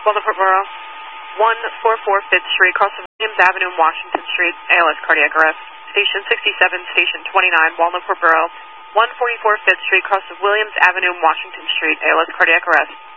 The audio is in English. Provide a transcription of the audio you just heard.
Waldorf Borough, 144 5th Street, cross of Williams Avenue, Washington Street, ALS cardiac arrest. Station 67, Station 29, Waldorf Borough, 144 5th Street, cross of Williams Avenue, Washington Street, ALS cardiac arrest.